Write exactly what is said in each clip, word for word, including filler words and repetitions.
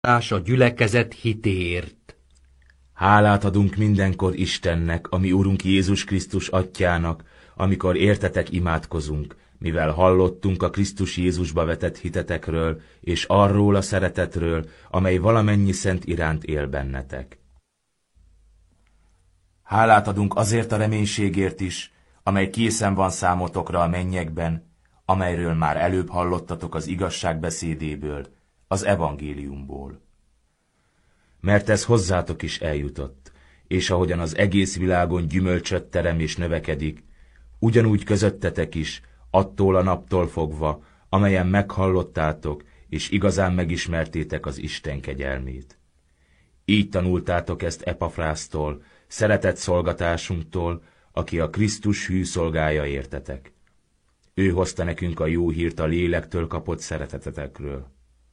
A gyülekezet hitéért. Hálát adunk mindenkor Istennek, a mi Urunk Jézus Krisztus Atyjának, amikor értetek imádkozunk, mivel hallottunk a Krisztus Jézusba vetett hitetekről, és arról a szeretetről, amely valamennyi szent iránt él bennetek. Hálát adunk azért a reménységért is, amely készen van számotokra a mennyekben, amelyről már előbb hallottatok az igazság beszédéből, az evangéliumból. Mert ez hozzátok is eljutott, és ahogyan az egész világon gyümölcsöt terem és növekedik, ugyanúgy közöttetek is, attól a naptól fogva, amelyen meghallottátok, és igazán megismertétek az Isten kegyelmét. Így tanultátok ezt Epafrásztól, szeretett szolgatásunktól, aki a Krisztus hű szolgája értetek. Ő hozta nekünk a jó hírt a lélektől kapott szeretetetekről.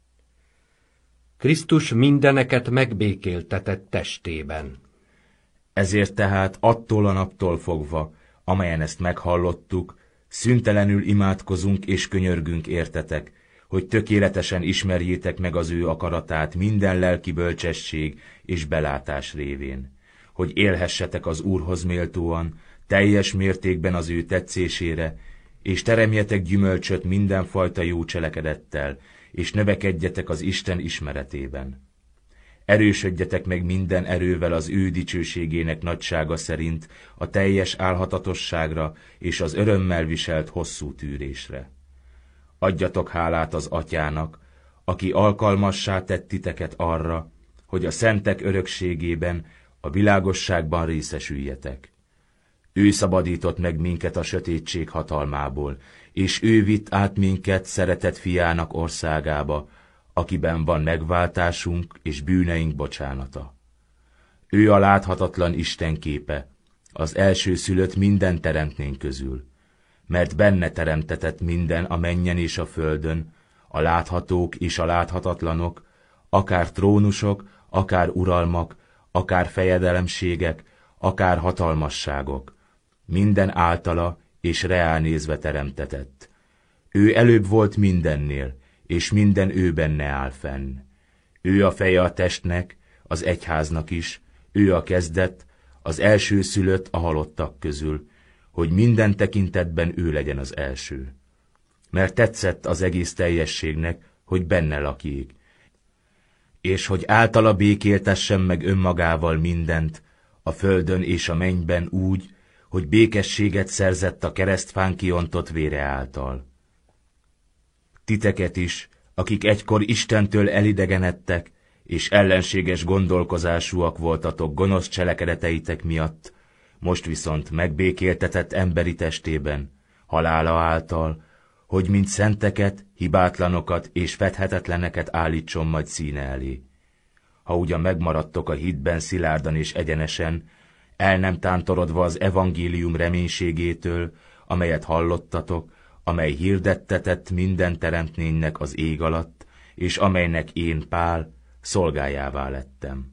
Krisztus mindeneket megbékéltetett testében. Ezért tehát attól a naptól fogva, amelyen ezt meghallottuk, szüntelenül imádkozunk és könyörgünk értetek, hogy tökéletesen ismerjétek meg az ő akaratát minden lelki bölcsesség és belátás révén, hogy élhessetek az Úrhoz méltóan, teljes mértékben az ő tetszésére, és teremjetek gyümölcsöt mindenfajta jó cselekedettel, és növekedjetek az Isten ismeretében. Erősödjetek meg minden erővel az ő dicsőségének nagysága szerint a teljes álhatatosságra és az örömmel viselt hosszú tűrésre. Adjatok hálát az Atyának, aki alkalmassá tett titeket arra, hogy a szentek örökségében, a világosságban részesüljetek. Ő szabadított meg minket a sötétség hatalmából, és ő vitt át minket szeretett fiának országába, akiben van megváltásunk és bűneink bocsánata. Ő a láthatatlan Isten képe, az elsőszülött minden teremtmény közül, mert benne teremtetett minden a mennyen és a földön, a láthatók és a láthatatlanok, akár trónusok, akár uralmak, akár fejedelemségek, akár hatalmasságok, minden általa és reá nézve teremtetett. Ő előbb volt mindennél, és minden ő benne áll fenn. Ő a feje a testnek, az egyháznak is, ő a kezdet, az elsőszülött a halottak közül, hogy minden tekintetben ő legyen az első. Mert tetszett az egész teljességnek, hogy benne lakjék, és hogy általa békéltessen meg önmagával mindent, a földön és a mennyben úgy, hogy békességet szerzett a keresztfán kiontott vére által. Titeket is, akik egykor Istentől elidegenedtek, és ellenséges gondolkozásúak voltatok gonosz cselekedeteitek miatt, most viszont megbékéltetett emberi testében, halála által, hogy mint szenteket, hibátlanokat és fedhetetleneket állítson majd színe elé. Ha ugyan megmaradtok a hitben szilárdan és egyenesen, el nem tántorodva az evangélium reménységétől, amelyet hallottatok, amely hirdettetett minden teremtménynek az ég alatt, és amelynek én, Pál, szolgájává lettem.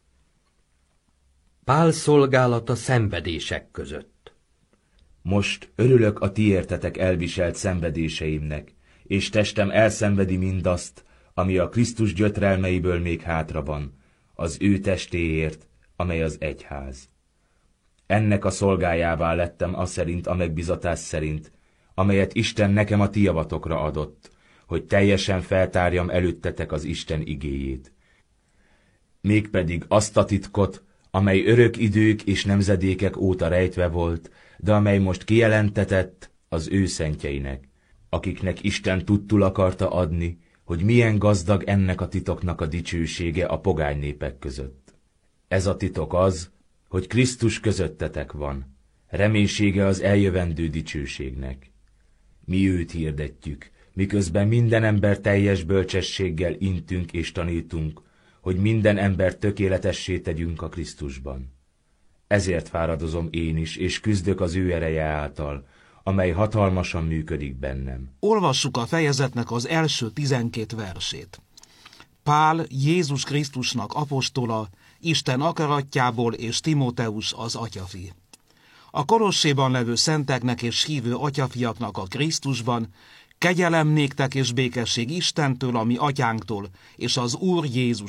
Pál szolgálata szenvedések között. Most örülök a ti értetek elviselt szenvedéseimnek, és testem elszenvedi mindazt, ami a Krisztus gyötrelmeiből még hátra van, az ő testéért, amely az egyház. Ennek a szolgájává lettem aszerint a megbizatás szerint, amelyet Isten nekem a ti javatokra adott, hogy teljesen feltárjam előttetek az Isten igéjét. Mégpedig azt a titkot, amely örök idők és nemzedékek óta rejtve volt, de amely most kijelentetett az ő szentjeinek, akiknek Isten tudtul akarta adni, hogy milyen gazdag ennek a titoknak a dicsősége a pogány népek között. Ez a titok az, hogy Krisztus közöttetek van, reménysége az eljövendő dicsőségnek. Mi őt hirdetjük, miközben minden ember teljes bölcsességgel intünk és tanítunk, hogy minden ember tökéletessé tegyünk a Krisztusban. Ezért fáradozom én is, és küzdök az ő ereje által, amely hatalmasan működik bennem. Olvassuk a fejezetnek az első tizenkét versét. Pál, Jézus Krisztusnak apostola, Isten akaratjából, és Timóteus az atyafi. A Kolosséban levő szenteknek és hívő atyafiaknak a Krisztusban, Kegyelem néktek és békesség Istentől, a mi atyánktól, és az Úr Jézus